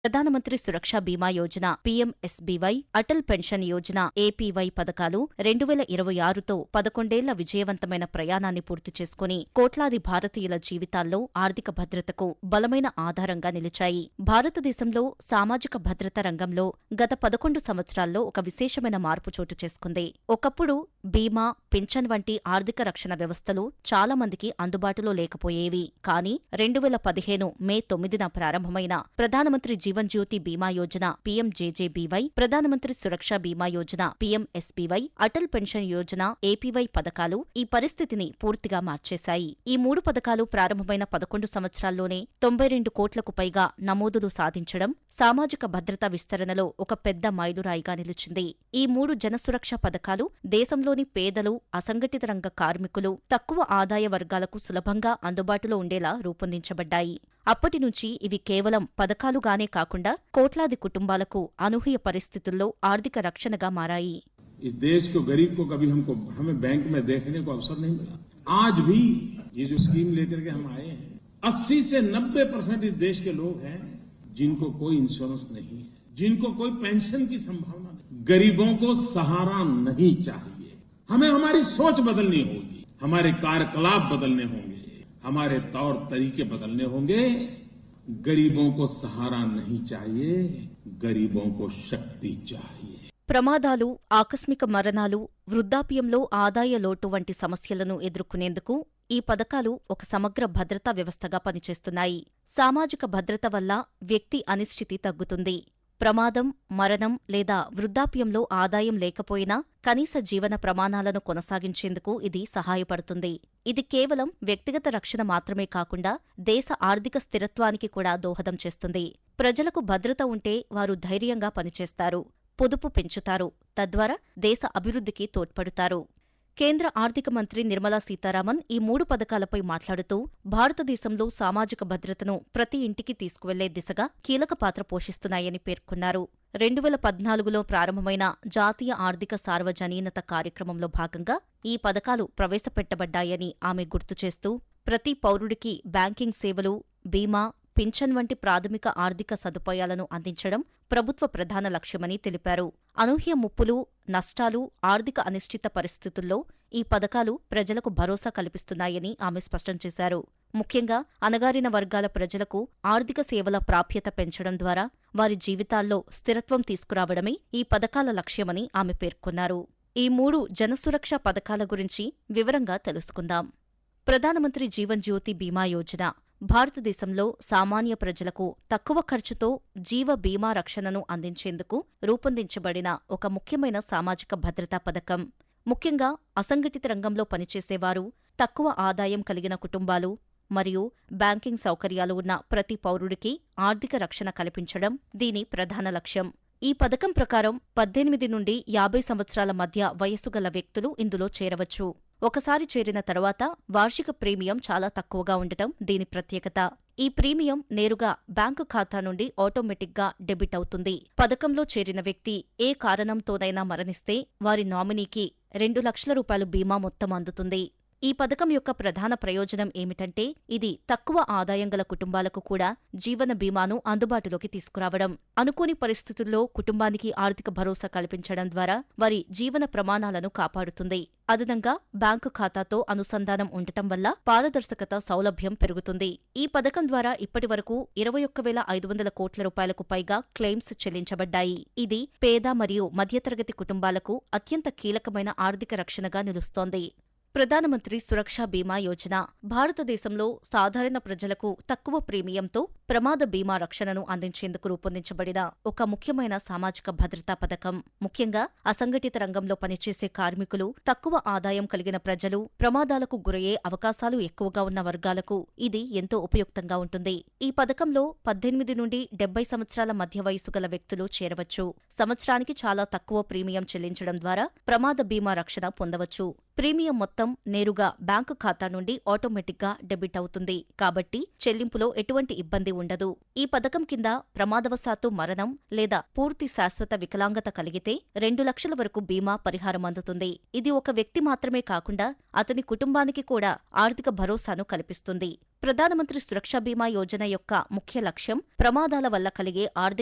ప్రధానమంత్రి సురక్ష బీమా Yojana పీఎంఎస్బీవై, Atal pension Yojana APY పథకాలు 2026తో 11 విజయవంతమైన ప్రయాణాన్ని పూర్తి చేసుకుని కోట్లాది భారతీయుల జీవితాల్లో ఆర్థిక భద్రతకు బలమైన ఆధారంగా నిలిచాయి. భారతదేశంలో సామాజిక భద్రత రంగంలో గత 11 సంవత్సరాల్లో ఒక విశేషమైన మార్పు చోటు చేసుకుంది. ఒకప్పుడు బీమా, పింఛన్ వంటి ఆర్థిక రక్షణ వ్యవస్థలు చాలా మందికి అందుబాటులో లేకపోయేవి. కానీ 2015 మే 9న ప్రారంభమైన ప్రధానమంత్రి జీవన్ జ్యోతి బీమా యోజన పీఎంజేజేబీవై, ప్రధానమంత్రి సురక్ష బీమా యోజన పీఎంఎస్బీవై, అటల్ పెన్షన్ యోజన ఏపీవై పథకాలు ఈ పరిస్థితిని పూర్తిగా మార్చేశాయి. ఈ 3 పథకాలు ప్రారంభమైన 11 సంవత్సరాల్లోనే 92 కోట్లకు పైగా నమోదులు సాధించడం సామాజిక భద్రతా విస్తరణలో ఒక పెద్ద మైలురాయిగా నిలిచింది. ఈ 3 జనసురక్ష పథకాలు దేశంలోని పేదలు, అసంఘటిత రంగ కార్మికులు, తక్కువ ఆదాయ వర్గాలకు సులభంగా అందుబాటులో ఉండేలా రూపొందించబడ్డాయి. అప్పటినుంచి ఇవి కేవలం పథకాలుగానే కాకుండా కోట్లాది కుటుంబాలకు అనూహ్య పరిస్థితుల్లో ఆర్థిక రక్షణగా మారాయి. इस देश को गरीब को कभी हमें बैंक में देखने को अवसर नहीं मिला. आज भी ये जो स्कीम लेकर के हम आए हैं, 80 से 90% इस देश के लोग हैं जिनको कोई इंश्योरेंस नहीं है, जिनको कोई पेंशन की संभावना नहीं. गरीबों को सहारा नहीं चाहिए. हमें हमारी सोच बदलनी होगी, हमारे कार्यकलाप बदलने होंगे, हमारे तौर तरीके बदलने होंगे. गरीबों को सहारा नहीं चाहिए, गरीबों को शक्ति चाहिए. ప్రమాదాలు, ఆకస్మిక మరణాలు, వృద్ధాప్యంలో ఆదాయ లోటు వంటి సమస్యలను ఎదుర్కొనేందుకు ఈ పథకాలు ఒక సమగ్ర భద్రతా వ్యవస్థగా పనిచేస్తున్నాయి. సామాజిక భద్రత వల్ల వ్యక్తి అనిశ్చితి తగ్గుతుంది. ప్రమాదం, మరణం లేదా వృద్ధాప్యంలో ఆదాయం లేకపోయినా కనీస జీవన ప్రమాణాలను కొనసాగించేందుకు ఇది సహాయపడుతుంది. ఇది కేవలం వ్యక్తిగత రక్షణ మాత్రమే కాకుండా దేశ ఆర్థిక స్థిరత్వానికి కూడా దోహదం చేస్తుంది. ప్రజలకు భద్రత ఉంటే వారు ధైర్యంగా పనిచేస్తారు, పొదుపు పెంచుతారు, తద్వారా దేశ అభివృద్ధికి తోడ్పడుతారు. కేంద్ర ఆర్థిక మంత్రి నిర్మలా సీతారామన్ ఈ 3 పథకాలపై మాట్లాడుతూ భారతదేశంలో సామాజిక భద్రతను ప్రతి ఇంటికి తీసుకువెళ్లే దిశగా కీలక పాత్ర పోషిస్తున్నాయని పేర్కొన్నారు. 2014లో ప్రారంభమైన జాతీయ ఆర్థిక సార్వజనీనత కార్యక్రమంలో భాగంగా ఈ పథకాలు ప్రవేశపెట్టబడ్డాయని ఆమె గుర్తు చేస్తూ ప్రతి పౌరుడికి బ్యాంకింగ్ సేవలు, బీమా, పింఛన్ వంటి ప్రాథమిక ఆర్థిక సదుపాయాలను అందించడం ప్రభుత్వ ప్రధాన లక్ష్యమని తెలిపారు. అనూహ్య ముప్పులు, నష్టాలు, ఆర్థిక అనిశ్చిత పరిస్థితుల్లో ఈ పథకాలు ప్రజలకు భరోసా కల్పిస్తున్నాయని ఆమె స్పష్టం చేశారు. ముఖ్యంగా అణగారిన వర్గాల ప్రజలకు ఆర్థిక సేవల ప్రాప్యత పెంచడం ద్వారా వారి జీవితాల్లో స్థిరత్వం తీసుకురావడమే ఈ పథకాల లక్ష్యమని ఆమె పేర్కొన్నారు. ఈ 3 జనసురక్ష పథకాల గురించి వివరంగా తెలుసుకుందాం. ప్రధానమంత్రి జీవన్ జ్యోతి బీమా యోజన భారతదేశంలో సామాన్య ప్రజలకు తక్కువ ఖర్చుతో జీవ బీమా రక్షణను అందించేందుకు రూపొందించబడిన ఒక ముఖ్యమైన సామాజిక భద్రతా పథకం. ముఖ్యంగా అసంఘటిత రంగంలో పనిచేసేవారు, తక్కువ ఆదాయం కలిగిన కుటుంబాలు మరియు బ్యాంకింగ్ సౌకర్యాలు ఉన్న ప్రతి పౌరుడికి ఆర్థిక రక్షణ కల్పించడం దీని ప్రధాన లక్ష్యం. ఈ పథకం ప్రకారం 18 నుండి 50 సంవత్సరాల మధ్య వయస్సుగల వ్యక్తులు ఇందులో చేరవచ్చు. ఒకసారి చేరిన తర్వాత వార్షిక ప్రీమియం చాలా తక్కువగా ఉండటం దీని ప్రత్యేకత. ఈ ప్రీమియం నేరుగా బ్యాంకు ఖాతా నుండి ఆటోమేటిక్గా డెబిట్ అవుతుంది. పథకంలో చేరిన వ్యక్తి ఏ కారణంతోనైనా మరణిస్తే వారి నామినీకి 2 లక్షల రూపాయలు బీమా మొత్తం అందుతుంది. ఈ పథకం యొక్క ప్రధాన ప్రయోజనం ఏమిటంటే ఇది తక్కువ ఆదాయం గల కుటుంబాలకు కూడా జీవన బీమాను అందుబాటులోకి తీసుకురావడం. అనుకోని పరిస్థితుల్లో కుటుంబానికి ఆర్థిక భరోసా కల్పించడం ద్వారా వారి జీవన ప్రమాణాలను కాపాడుతుంది. అదనంగా బ్యాంకు ఖాతాతో అనుసంధానం ఉండటం వల్ల పారదర్శకత, సౌలభ్యం పెరుగుతుంది. ఈ పథకం ద్వారా ఇప్పటివరకు 21,500 కోట్ల రూపాయలకు పైగా క్లెయిమ్స్ చెల్లించబడ్డాయి. ఇది పేద మరియు మధ్యతరగతి కుటుంబాలకు అత్యంత కీలకమైన ఆర్థిక రక్షణగా నిలుస్తోంది. ప్రధానమంత్రి సురక్ష బీమా యోజన భారతదేశంలో సాధారణ ప్రజలకు తక్కువ ప్రీమియంతో ప్రమాద బీమా రక్షణను అందించేందుకు రూపొందించబడిన ఒక ముఖ్యమైన సామాజిక భద్రతా పథకం. ముఖ్యంగా అసంఘటిత రంగంలో పనిచేసే కార్మికులు, తక్కువ ఆదాయం కలిగిన ప్రజలు, ప్రమాదాలకు గురయ్యే అవకాశాలు ఎక్కువగా ఉన్న వర్గాలకు ఇది ఎంతో ఉపయుక్తంగా ఉంటుంది. ఈ పథకంలో 18 నుండి 70 సంవత్సరాల మధ్య వయసు గల వ్యక్తులు చేరవచ్చు. సంవత్సరానికి చాలా తక్కువ ప్రీమియం చెల్లించడం ద్వారా ప్రమాద బీమా రక్షణ పొందవచ్చు. ప్రీమియం మొత్తం నేరుగా బ్యాంకు ఖాతా నుండి ఆటోమేటిక్గా డెబిట్ అవుతుంది. కాబట్టి చెల్లింపులో ఎటువంటి ఇబ్బంది ఉండదు. ఈ పథకం కింద ప్రమాదవశాత్తు మరణం లేదా పూర్తి శాశ్వత వికలాంగత కలిగితే 2 లక్షల వరకు బీమా పరిహారం అందుతుంది. ఇది ఒక వ్యక్తి మాత్రమే కాకుండా అతని కుటుంబానికి కూడా ఆర్థిక భరోసాను కల్పిస్తుంది. ప్రధానమంత్రి సురక్షా బీమా యోజన యొక్క ముఖ్య లక్ష్యం ప్రమాదాల వల్ల కలిగే ఆర్థిక